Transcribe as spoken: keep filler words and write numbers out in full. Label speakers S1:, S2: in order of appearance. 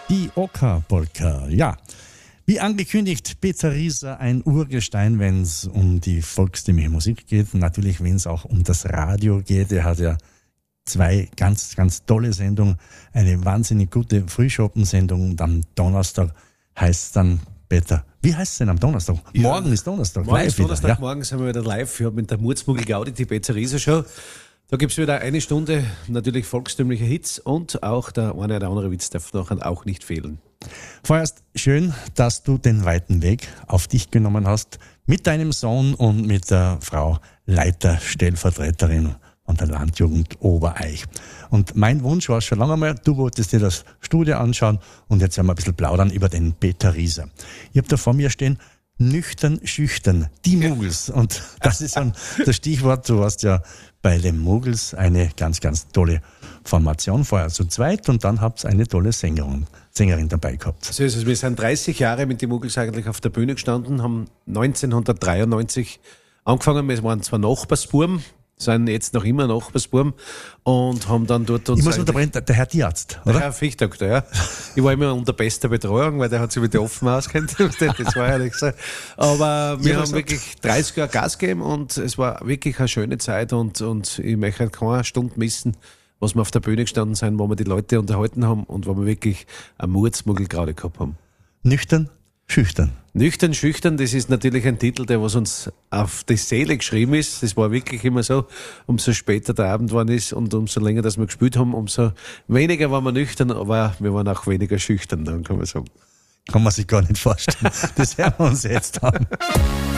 S1: Die Oka-Polka, ja. Wie angekündigt, Peter Rieser, ein Urgestein, wenn es um die volkstümliche Musik geht. Natürlich, wenn es auch um das Radio geht. Er hat ja zwei ganz, ganz tolle Sendungen. Eine wahnsinnig gute Frühschoppen-Sendung. Und am Donnerstag heißt es dann, Peter, wie heißt es denn am Donnerstag?
S2: Ja,
S1: morgen ist Donnerstag.
S2: Morgen
S1: live
S2: ist Donnerstag,
S1: wieder, ja.
S2: Morgen sind wir wieder live. Ich habe mit der Murzmuggel Gaudi die Peter Rieser Show. Da gibt's wieder eine Stunde natürlich volkstümliche Hits und auch der eine oder andere Witz darf nachher auch nicht fehlen.
S1: Vorerst schön, dass du den weiten Weg auf dich genommen hast mit deinem Sohn und mit der Frau Leiter, Stellvertreterin von der Landjugend Obereich. Und mein Wunsch war schon lange mal, du wolltest dir das Studio anschauen und jetzt werden wir ein bisschen plaudern über den Peter Rieser. Ich habe da vor mir stehen, nüchtern, schüchtern, die Muggels. Und das ist dann das Stichwort, du hast ja bei den Muggels eine ganz, ganz tolle Formation, vorher zu zweit und dann habt ihr eine tolle Sängerin, Sängerin dabei gehabt.
S2: So ist es. Wir sind dreißig Jahre mit den Muggels eigentlich auf der Bühne gestanden, haben neunzehnhundertdreiundneunzig angefangen. Wir waren zwar Nachbarsbuben, sind jetzt noch immer Nachbarsbuben und haben dann dort uns...
S1: Ich muss unterbrechen, der, der Herr Tierarzt, oder?
S2: Der Herr Fichtdoktor, ja. Ich war immer unter bester Betreuung, weil der hat sich mit den Offen auskennt. Das war ja nicht so. Aber wir
S1: Ja,
S2: haben
S1: das
S2: wirklich dreißig Jahre Gas gegeben und es war wirklich eine schöne Zeit und, und ich möchte keine Stunde missen, was wir auf der Bühne gestanden sind, wo wir die Leute unterhalten haben und wo wir wirklich einen Murzmuggel gerade gehabt haben.
S1: Nüchtern, schüchtern.
S2: Nüchtern, schüchtern, das ist natürlich ein Titel, der was uns auf die Seele geschrieben ist. Das war wirklich immer so. Umso später der Abend geworden ist und umso länger, dass wir gespielt haben, umso weniger waren wir nüchtern, aber wir waren auch weniger schüchtern, dann kann man sagen.
S1: Kann man sich gar nicht vorstellen. Das hören wir uns jetzt an.